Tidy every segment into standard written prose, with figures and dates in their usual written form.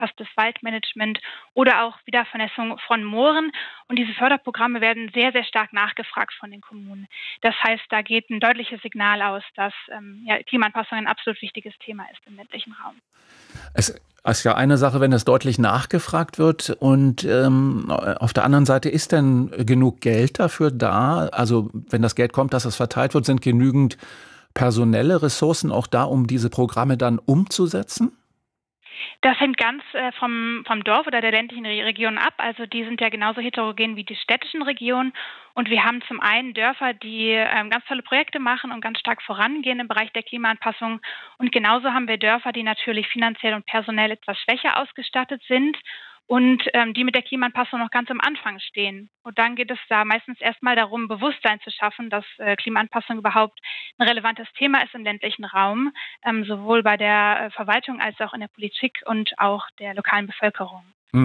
angepasstes Waldmanagement oder auch Wiedervernässung von Mooren. Und diese Förderprogramme werden sehr, sehr stark nachgefragt von den Kommunen. Das heißt, da geht ein deutliches Signal aus, dass Klimaanpassung ein absolut wichtiges Thema ist im ländlichen Raum. Es ist ja eine Sache, wenn es deutlich nachgefragt wird und auf der anderen Seite, ist denn genug Geld dafür da? Also wenn das Geld kommt, dass es verteilt wird, sind genügend personelle Ressourcen auch da, um diese Programme dann umzusetzen? Das hängt ganz vom Dorf oder der ländlichen Region ab. Also die sind ja genauso heterogen wie die städtischen Regionen. Und wir haben zum einen Dörfer, die ganz tolle Projekte machen und ganz stark vorangehen im Bereich der Klimaanpassung. Und genauso haben wir Dörfer, die natürlich finanziell und personell etwas schwächer ausgestattet sind und die mit der Klimaanpassung noch ganz am Anfang stehen. Und dann geht es da meistens erstmal darum, Bewusstsein zu schaffen, dass Klimaanpassung überhaupt ein relevantes Thema ist im ländlichen Raum, sowohl bei der Verwaltung als auch in der Politik und auch der lokalen Bevölkerung.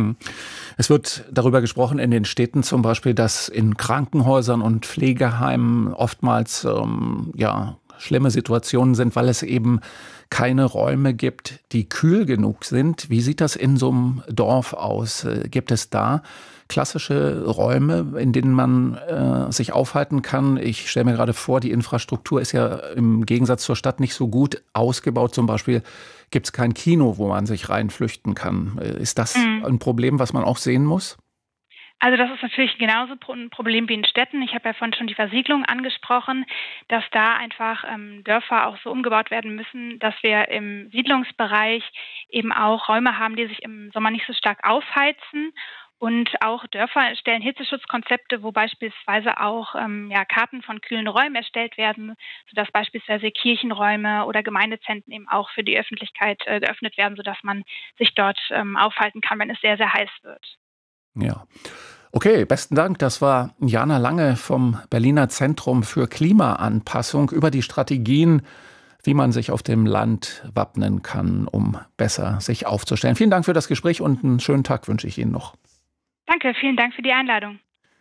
Es wird darüber gesprochen in den Städten zum Beispiel, dass in Krankenhäusern und Pflegeheimen oftmals schlimme Situationen sind, weil es eben keine Räume gibt, die kühl genug sind. Wie sieht das in so einem Dorf aus? Gibt es da klassische Räume, in denen man sich aufhalten kann? Ich stelle mir gerade vor, die Infrastruktur ist ja im Gegensatz zur Stadt nicht so gut ausgebaut. Zum Beispiel gibt es kein Kino, wo man sich reinflüchten kann. Ist das ein Problem, was man auch sehen muss? Also das ist natürlich genauso ein Problem wie in Städten. Ich habe ja vorhin schon die Versiegelung angesprochen, dass da einfach Dörfer auch so umgebaut werden müssen, dass wir im Siedlungsbereich eben auch Räume haben, die sich im Sommer nicht so stark aufheizen. Und auch Dörfer stellen Hitzeschutzkonzepte, wo beispielsweise auch Karten von kühlen Räumen erstellt werden, sodass beispielsweise Kirchenräume oder Gemeindezentren eben auch für die Öffentlichkeit geöffnet werden, sodass man sich dort aufhalten kann, wenn es sehr, sehr heiß wird. Ja. Okay, besten Dank. Das war Jana Lange vom Berliner Zentrum für Klimaanpassung über die Strategien, wie man sich auf dem Land wappnen kann, um besser sich aufzustellen. Vielen Dank für das Gespräch und einen schönen Tag wünsche ich Ihnen noch. Danke, vielen Dank für die Einladung.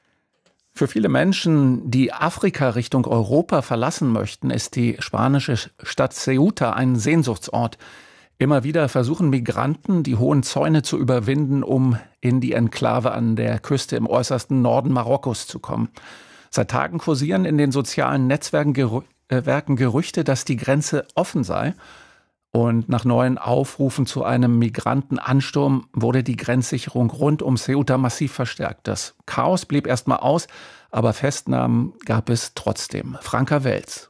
Für viele Menschen, die Afrika Richtung Europa verlassen möchten, ist die spanische Stadt Ceuta ein Sehnsuchtsort. Immer wieder versuchen Migranten, die hohen Zäune zu überwinden, um in die Enklave an der Küste im äußersten Norden Marokkos zu kommen. Seit Tagen kursieren in den sozialen Netzwerken Gerüchte, dass die Grenze offen sei. Und nach neuen Aufrufen zu einem Migrantenansturm wurde die Grenzsicherung rund um Ceuta massiv verstärkt. Das Chaos blieb erstmal aus, aber Festnahmen gab es trotzdem. Franka Welz.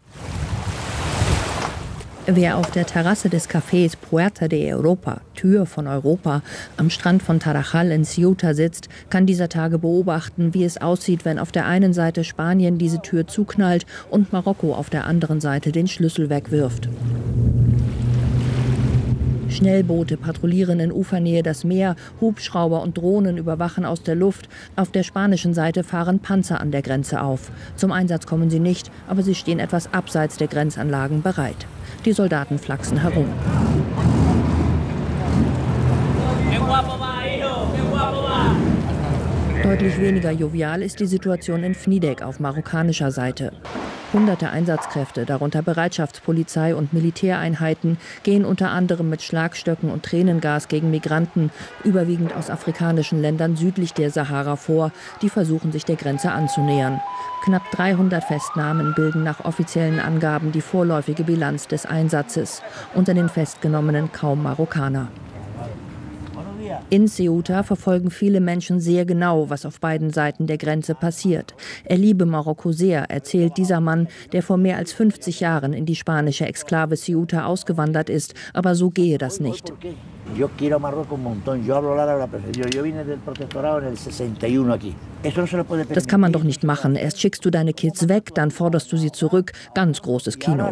Wer auf der Terrasse des Cafés Puerta de Europa, Tür von Europa, am Strand von Tarajal in Ceuta sitzt, kann dieser Tage beobachten, wie es aussieht, wenn auf der einen Seite Spanien diese Tür zuknallt und Marokko auf der anderen Seite den Schlüssel wegwirft. Schnellboote patrouillieren in Ufernähe das Meer, Hubschrauber und Drohnen überwachen aus der Luft. Auf der spanischen Seite fahren Panzer an der Grenze auf. Zum Einsatz kommen sie nicht, aber sie stehen etwas abseits der Grenzanlagen bereit. Die Soldaten flachsen herum. Deutlich weniger jovial ist die Situation in Fnidek auf marokkanischer Seite. Hunderte Einsatzkräfte, darunter Bereitschaftspolizei und Militäreinheiten, gehen unter anderem mit Schlagstöcken und Tränengas gegen Migranten, überwiegend aus afrikanischen Ländern südlich der Sahara vor, die versuchen, sich der Grenze anzunähern. Knapp 300 Festnahmen bilden nach offiziellen Angaben die vorläufige Bilanz des Einsatzes. Unter den Festgenommenen kaum Marokkaner. In Ceuta verfolgen viele Menschen sehr genau, was auf beiden Seiten der Grenze passiert. Er liebe Marokko sehr, erzählt dieser Mann, der vor mehr als 50 Jahren in die spanische Exklave Ceuta ausgewandert ist. Aber so gehe das nicht. Das kann man doch nicht machen. Erst schickst du deine Kids weg, dann forderst du sie zurück. Ganz großes Kino.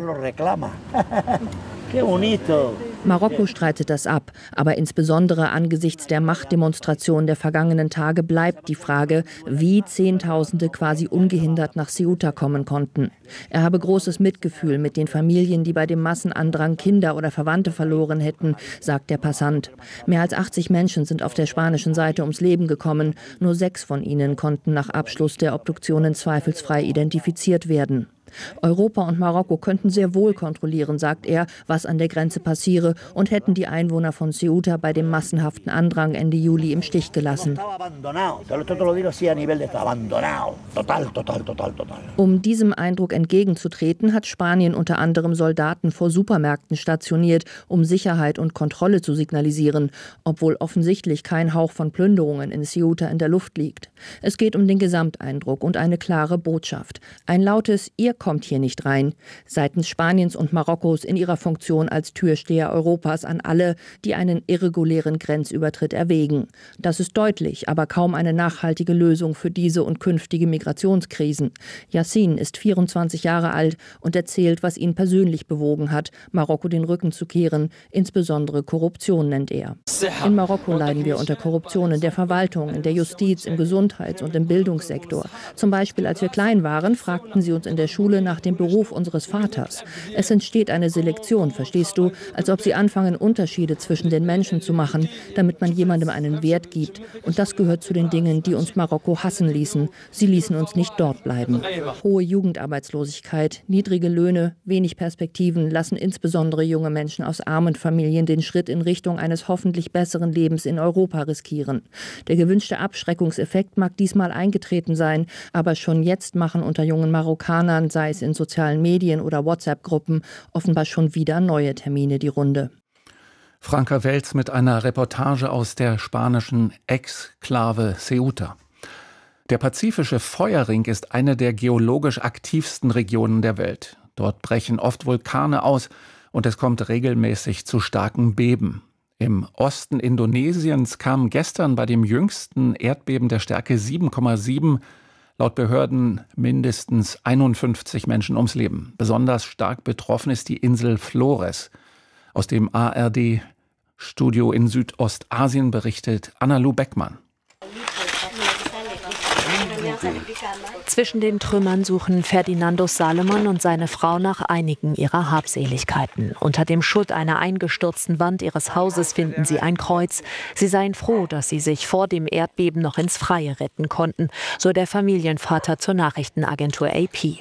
Marokko streitet das ab, aber insbesondere angesichts der Machtdemonstration der vergangenen Tage bleibt die Frage, wie Zehntausende quasi ungehindert nach Ceuta kommen konnten. Er habe großes Mitgefühl mit den Familien, die bei dem Massenandrang Kinder oder Verwandte verloren hätten, sagt der Passant. Mehr als 80 Menschen sind auf der spanischen Seite ums Leben gekommen. Nur 6 von ihnen konnten nach Abschluss der Obduktionen zweifelsfrei identifiziert werden. Europa und Marokko könnten sehr wohl kontrollieren, sagt er, was an der Grenze passiere Woche und hätten die Einwohner von Ceuta bei dem massenhaften Andrang Ende Juli im Stich gelassen. Um diesem Eindruck entgegenzutreten, hat Spanien unter anderem Soldaten vor Supermärkten stationiert, um Sicherheit und Kontrolle zu signalisieren, obwohl offensichtlich kein Hauch von Plünderungen in Ceuta in der Luft liegt. Es geht um den Gesamteindruck und eine klare Botschaft. Ein lautes „Ihr kommt hier nicht rein" seitens Spaniens und Marokkos in ihrer Funktion als Türsteher Europas an alle, die einen irregulären Grenzübertritt erwägen. Das ist deutlich, aber kaum eine nachhaltige Lösung für diese und künftige Migrationskrisen. Yassin ist 24 Jahre alt und erzählt, was ihn persönlich bewogen hat, Marokko den Rücken zu kehren. Insbesondere Korruption nennt er. In Marokko leiden wir unter Korruption in der Verwaltung, in der Justiz, im Gesundheits- und im Bildungssektor. Zum Beispiel, als wir klein waren, fragten sie uns in der Schule nach dem Beruf unseres Vaters. Es entsteht eine Selektion, verstehst du, als ob sie anfangen, Unterschiede zwischen den Menschen zu machen, damit man jemandem einen Wert gibt. Und das gehört zu den Dingen, die uns Marokko hassen ließen. Sie ließen uns nicht dort bleiben. Hohe Jugendarbeitslosigkeit, niedrige Löhne, wenig Perspektiven lassen insbesondere junge Menschen aus armen Familien den Schritt in Richtung eines hoffentlich besseren Lebens in Europa riskieren. Der gewünschte Abschreckungseffekt mag diesmal eingetreten sein, aber schon jetzt machen unter jungen Marokkanern, sei es in sozialen Medien oder WhatsApp-Gruppen, offenbar schon wieder neue Termine die Runde. Franka Welz mit einer Reportage aus der spanischen Exklave Ceuta. Der pazifische Feuerring ist eine der geologisch aktivsten Regionen der Welt. Dort brechen oft Vulkane aus und es kommt regelmäßig zu starken Beben. Im Osten Indonesiens kamen gestern bei dem jüngsten Erdbeben der Stärke 7,7 laut Behörden mindestens 51 Menschen ums Leben. Besonders stark betroffen ist die Insel Flores. Aus dem ARD-Studio in Südostasien berichtet Anna-Lu Beckmann. Zwischen den Trümmern suchen Ferdinando Salomon und seine Frau nach einigen ihrer Habseligkeiten. Unter dem Schutt einer eingestürzten Wand ihres Hauses finden sie ein Kreuz. Sie seien froh, dass sie sich vor dem Erdbeben noch ins Freie retten konnten, so der Familienvater zur Nachrichtenagentur AP.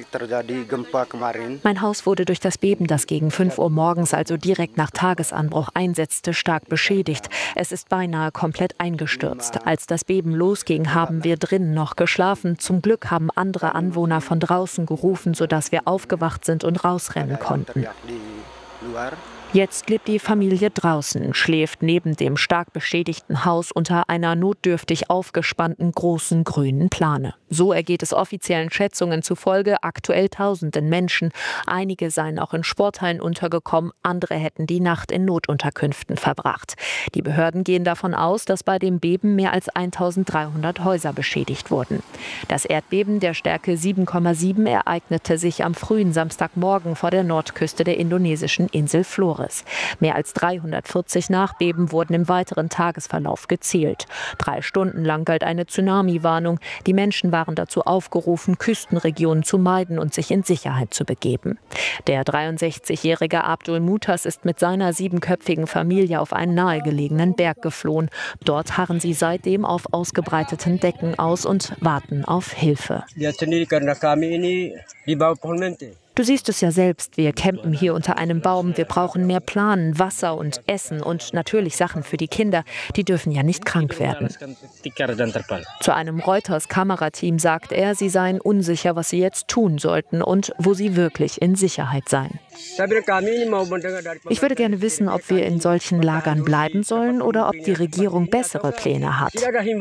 Mein Haus wurde durch das Beben, das gegen 5 Uhr morgens, also direkt nach Tagesanbruch einsetzte, stark beschädigt. Es ist beinahe komplett eingestürzt. Als das Beben losging, haben wir drinnen noch geschlafen. Zum Glück haben andere Anwohner von draußen gerufen, sodass wir aufgewacht sind und rausrennen konnten. Jetzt lebt die Familie draußen, schläft neben dem stark beschädigten Haus unter einer notdürftig aufgespannten großen grünen Plane. So ergeht es offiziellen Schätzungen zufolge aktuell Tausenden Menschen. Einige seien auch in Sporthallen untergekommen, andere hätten die Nacht in Notunterkünften verbracht. Die Behörden gehen davon aus, dass bei dem Beben mehr als 1300 Häuser beschädigt wurden. Das Erdbeben der Stärke 7,7 ereignete sich am frühen Samstagmorgen vor der Nordküste der indonesischen Insel Flores. Mehr als 340 Nachbeben wurden im weiteren Tagesverlauf gezählt. 3 Stunden lang galt eine Tsunami-Warnung. Die Menschen waren dazu aufgerufen, Küstenregionen zu meiden und sich in Sicherheit zu begeben. Der 63-jährige Abdul Mutas ist mit seiner 7-köpfigen Familie auf einen nahegelegenen Berg geflohen. Dort harren sie seitdem auf ausgebreiteten Decken aus und warten auf Hilfe. Du siehst es ja selbst, wir campen hier unter einem Baum. Wir brauchen mehr Plan, Wasser und Essen und natürlich Sachen für die Kinder. Die dürfen ja nicht krank werden. Zu einem Reuters-Kamerateam sagt er, sie seien unsicher, was sie jetzt tun sollten und wo sie wirklich in Sicherheit seien. Ich würde gerne wissen, ob wir in solchen Lagern bleiben sollen oder ob die Regierung bessere Pläne hat.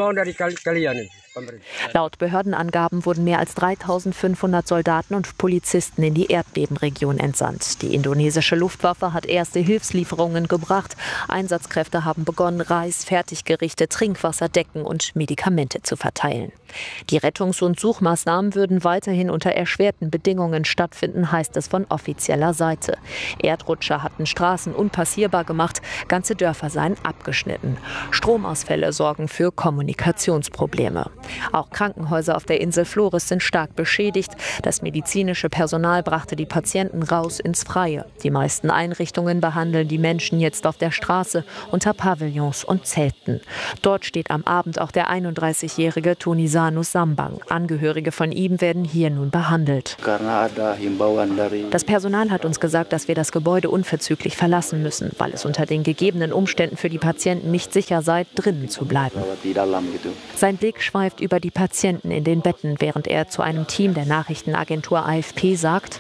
Laut Behördenangaben wurden mehr als 3500 Soldaten und Polizisten in die Erdbebenregion entsandt. Die indonesische Luftwaffe hat erste Hilfslieferungen gebracht. Einsatzkräfte haben begonnen, Reis, Fertiggerichte, Trinkwasser, Decken und Medikamente zu verteilen. Die Rettungs- und Suchmaßnahmen würden weiterhin unter erschwerten Bedingungen stattfinden, heißt es von offizieller Seite. Erdrutscher hatten Straßen unpassierbar gemacht, ganze Dörfer seien abgeschnitten. Stromausfälle sorgen für Kommunikationsprobleme. Auch Krankenhäuser auf der Insel Flores sind stark beschädigt. Das medizinische Personal brachte die Patienten raus ins Freie. Die meisten Einrichtungen behandeln die Menschen jetzt auf der Straße unter Pavillons und Zelten. Dort steht am Abend auch der 31-jährige Tunisano Sambang. Angehörige von ihm werden hier nun behandelt. Das Personal hat uns uns gesagt, dass wir das Gebäude unverzüglich verlassen müssen, weil es unter den gegebenen Umständen für die Patienten nicht sicher sei, drinnen zu bleiben. Sein Blick schweift über die Patienten in den Betten, während er zu einem Team der Nachrichtenagentur AFP sagt: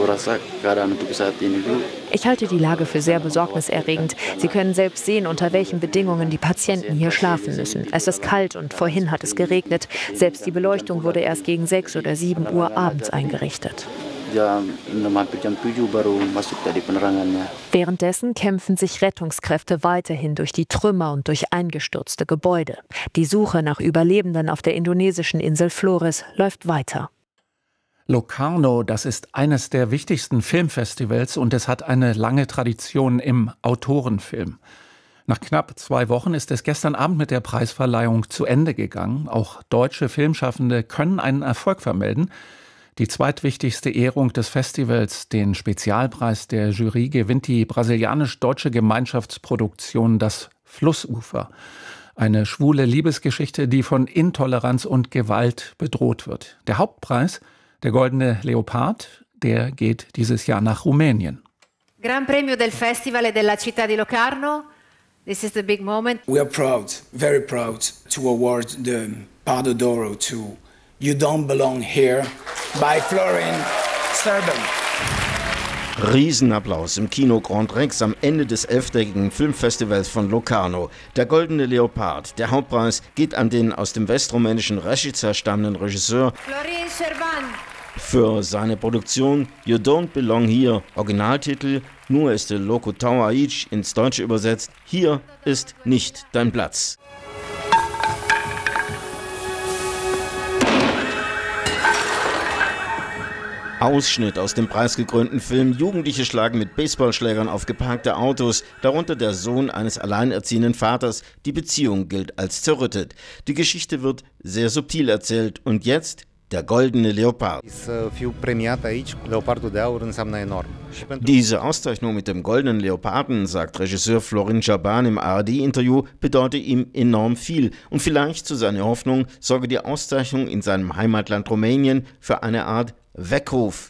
Ich halte die Lage für sehr besorgniserregend. Sie können selbst sehen, unter welchen Bedingungen die Patienten hier schlafen müssen. Es ist kalt und vorhin hat es geregnet. Selbst die Beleuchtung wurde erst gegen 6 oder 7 Uhr abends eingerichtet. Währenddessen kämpfen sich Rettungskräfte weiterhin durch die Trümmer und durch eingestürzte Gebäude. Die Suche nach Überlebenden auf der indonesischen Insel Flores läuft weiter. Locarno, das ist eines der wichtigsten Filmfestivals und es hat eine lange Tradition im Autorenfilm. Nach knapp 2 Wochen ist es gestern Abend mit der Preisverleihung zu Ende gegangen. Auch deutsche Filmschaffende können einen Erfolg vermelden. Die zweitwichtigste Ehrung des Festivals, den Spezialpreis der Jury, gewinnt die brasilianisch-deutsche Gemeinschaftsproduktion Das Flussufer. Eine schwule Liebesgeschichte, die von Intoleranz und Gewalt bedroht wird. Der Hauptpreis, der Goldene Leopard, der geht dieses Jahr nach Rumänien. Gran Premio del Festival della Città di Locarno. This is the big moment. We are proud, very proud, to award the Pardo d'Oro to You Don't Belong Here by Florin Serban. Riesenapplaus im Kino Grand Rex am Ende des 11-tägigen Filmfestivals von Locarno. Der Goldene Leopard, der Hauptpreis, geht an den aus dem westrumänischen Rešica stammenden Regisseur Florin Serban. Für seine Produktion You Don't Belong Here, Originaltitel Nur este loco tau aici, ins Deutsche übersetzt, hier ist nicht dein Platz. Ausschnitt aus dem preisgekrönten Film: Jugendliche schlagen mit Baseballschlägern auf geparkte Autos, darunter der Sohn eines alleinerziehenden Vaters. Die Beziehung gilt als zerrüttet. Die Geschichte wird sehr subtil erzählt und jetzt der Goldene Leopard. Diese Auszeichnung mit dem Goldenen Leoparden, sagt Regisseur Florin Serban im ARD-Interview, bedeutet ihm enorm viel. Und vielleicht, zu seiner Hoffnung, sorge die Auszeichnung in seinem Heimatland Rumänien für eine Art Weckruf.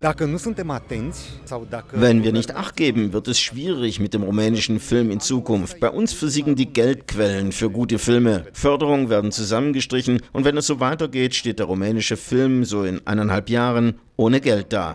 Wenn wir nicht Acht geben, wird es schwierig mit dem rumänischen Film in Zukunft. Bei uns versiegen die Geldquellen für gute Filme. Förderungen werden zusammengestrichen und wenn es so weitergeht, steht der rumänische Film so in 1,5 Jahren ohne Geld da.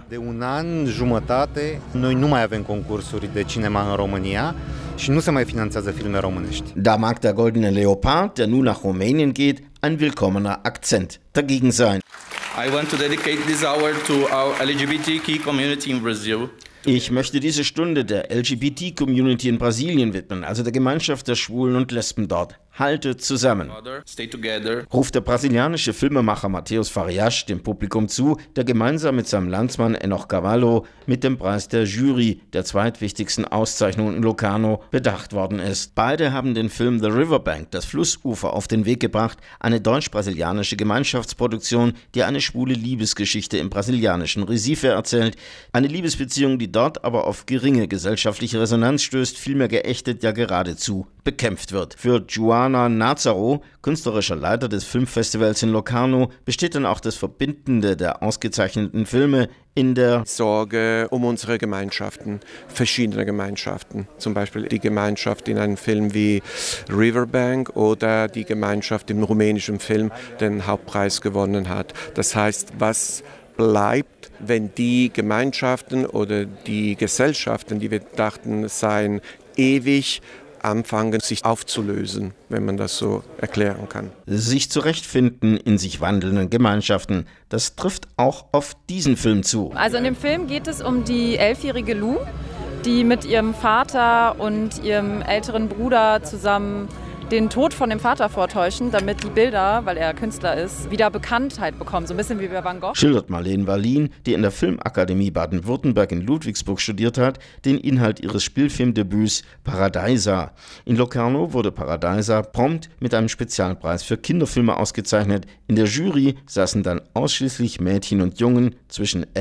Da mag der Goldene Leopard, der nun nach Rumänien geht, ein willkommener Akzent dagegen sein. I want to dedicate this hour to our LGBTQ community in Brazil. Ich möchte diese Stunde der LGBT-Community in Brasilien widmen, also der Gemeinschaft der Schwulen und Lesben dort. Haltet zusammen, ruft der brasilianische Filmemacher Matheus Farias dem Publikum zu, der gemeinsam mit seinem Landsmann Enoch Cavallo mit dem Preis der Jury, der zweitwichtigsten Auszeichnung in Locarno, bedacht worden ist. Beide haben den Film The Riverbank, das Flussufer, auf den Weg gebracht, eine deutsch-brasilianische Gemeinschaftsproduktion, die eine schwule Liebesgeschichte im brasilianischen Recife erzählt. Eine Liebesbeziehung, die dort aber auf geringe gesellschaftliche Resonanz stößt, vielmehr geächtet, ja geradezu bekämpft wird. Für Joana Nazaro, künstlerischer Leiter des Filmfestivals in Locarno, besteht dann auch das Verbindende der ausgezeichneten Filme in der Sorge um unsere Gemeinschaften, verschiedene Gemeinschaften. Zum Beispiel die Gemeinschaft in einem Film wie Riverbank oder die Gemeinschaft im rumänischen Film, der den Hauptpreis gewonnen hat. Das heißt, was bleibt, wenn die Gemeinschaften oder die Gesellschaften, die wir dachten, seien ewig, anfangen, sich aufzulösen, wenn man das so erklären kann. Sich zurechtfinden in sich wandelnden Gemeinschaften, das trifft auch auf diesen Film zu. Also in dem Film geht es um die 11-jährige Lou, die mit ihrem Vater und ihrem älteren Bruder zusammen den Tod von dem Vater vortäuschen, damit die Bilder, weil er Künstler ist, wieder Bekanntheit bekommen. So ein bisschen wie bei Van Gogh. Schildert Marlene Wallin, die in der Filmakademie Baden-Württemberg in Ludwigsburg studiert hat, den Inhalt ihres Spielfilmdebüts Paradisa. In Locarno wurde Paradisa prompt mit einem Spezialpreis für Kinderfilme ausgezeichnet. In der Jury saßen dann ausschließlich Mädchen und Jungen zwischen 11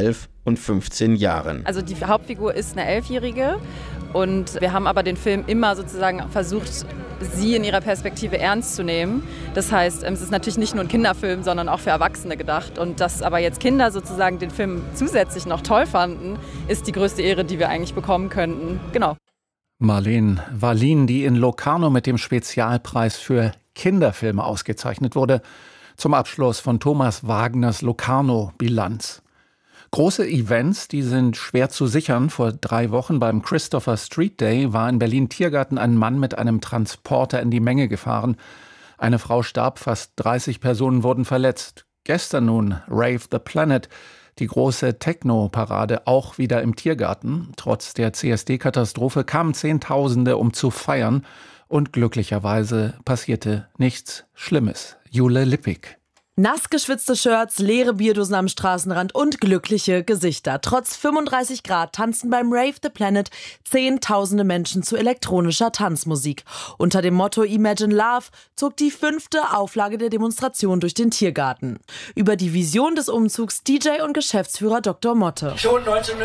und 15 Jahren. Also die Hauptfigur ist eine 11-Jährige und wir haben aber den Film immer sozusagen versucht, sie in ihrer Perspektive ernst zu nehmen. Das heißt, es ist natürlich nicht nur ein Kinderfilm, sondern auch für Erwachsene gedacht. Und dass aber jetzt Kinder sozusagen den Film zusätzlich noch toll fanden, ist die größte Ehre, die wir eigentlich bekommen könnten. Genau. Marleen Wallin, die in Locarno mit dem Spezialpreis für Kinderfilme ausgezeichnet wurde, zum Abschluss von Thomas Wagners Locarno-Bilanz. Große Events, die sind schwer zu sichern. Vor 3 Wochen beim Christopher Street Day war in Berlin-Tiergarten ein Mann mit einem Transporter in die Menge gefahren. Eine Frau starb, fast 30 Personen wurden verletzt. Gestern nun Rave the Planet, die große Techno-Parade, auch wieder im Tiergarten. Trotz der CSD-Katastrophe kamen Zehntausende, um zu feiern. Und glücklicherweise passierte nichts Schlimmes. Jule Lippig. Nass geschwitzte Shirts, leere Bierdosen am Straßenrand und glückliche Gesichter. Trotz 35 Grad tanzen beim Rave the Planet Zehntausende Menschen zu elektronischer Tanzmusik. Unter dem Motto Imagine Love zog die 5. Auflage der Demonstration durch den Tiergarten. Über die Vision des Umzugs DJ und Geschäftsführer Dr. Motte. Schon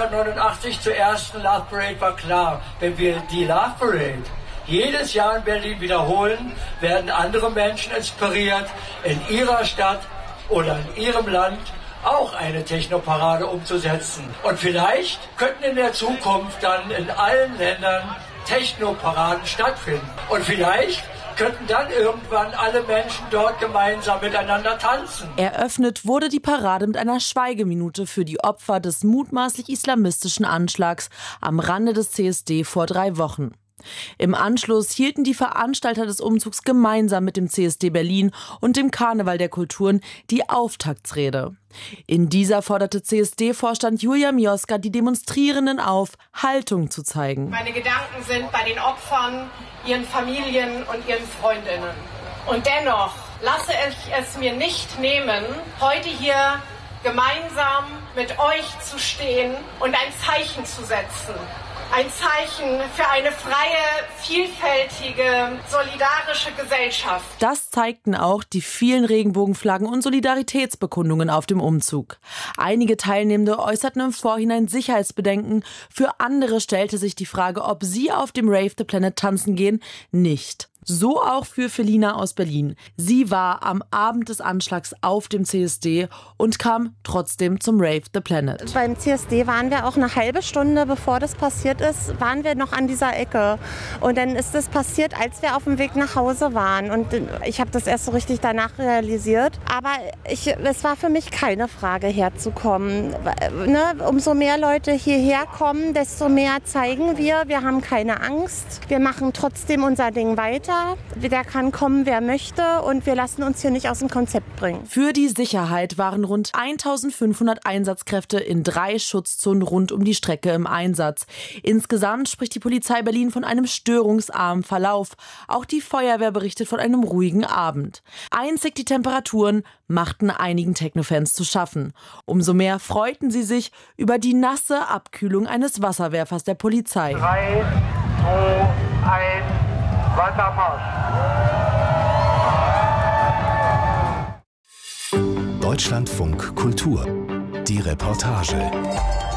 1989 zur ersten Love Parade war klar, wenn wir die Love Parade jedes Jahr in Berlin wiederholen, werden andere Menschen inspiriert, in ihrer Stadt oder in ihrem Land auch eine Technoparade umzusetzen. Und vielleicht könnten in der Zukunft dann in allen Ländern Technoparaden stattfinden. Und vielleicht könnten dann irgendwann alle Menschen dort gemeinsam miteinander tanzen. Eröffnet wurde die Parade mit einer Schweigeminute für die Opfer des mutmaßlich islamistischen Anschlags am Rande des CSD vor 3 Wochen. Im Anschluss hielten die Veranstalter des Umzugs gemeinsam mit dem CSD Berlin und dem Karneval der Kulturen die Auftaktsrede. In dieser forderte CSD-Vorstand Julia Mioska die Demonstrierenden auf, Haltung zu zeigen. Meine Gedanken sind bei den Opfern, ihren Familien und ihren Freundinnen. Und dennoch lasse ich es mir nicht nehmen, heute hier gemeinsam mit euch zu stehen und ein Zeichen zu setzen. Ein Zeichen für eine freie, vielfältige, solidarische Gesellschaft. Das zeigten auch die vielen Regenbogenflaggen und Solidaritätsbekundungen auf dem Umzug. Einige Teilnehmende äußerten im Vorhinein Sicherheitsbedenken. Für andere stellte sich die Frage, ob sie auf dem Rave the Planet tanzen gehen, nicht. So auch für Felina aus Berlin. Sie war am Abend des Anschlags auf dem CSD und kam trotzdem zum Rave the Planet. Beim CSD waren wir auch eine halbe Stunde, bevor das passiert ist, waren wir noch an dieser Ecke. Und dann ist das passiert, als wir auf dem Weg nach Hause waren. Und ich habe das erst so richtig danach realisiert. Aber es war für mich keine Frage, herzukommen. Ne? Umso mehr Leute hierher kommen, desto mehr zeigen wir. Wir haben keine Angst. Wir machen trotzdem unser Ding weiter. Der kann kommen, wer möchte, und wir lassen uns hier nicht aus dem Konzept bringen. Für die Sicherheit waren rund 1500 Einsatzkräfte in 3 Schutzzonen rund um die Strecke im Einsatz. Insgesamt spricht die Polizei Berlin von einem störungsarmen Verlauf. Auch die Feuerwehr berichtet von einem ruhigen Abend. Einzig die Temperaturen machten einigen Techno-Fans zu schaffen. Umso mehr freuten sie sich über die nasse Abkühlung eines Wasserwerfers der Polizei. 3, 2, 1... Weitermarsch. Deutschlandfunk Kultur. Die Reportage.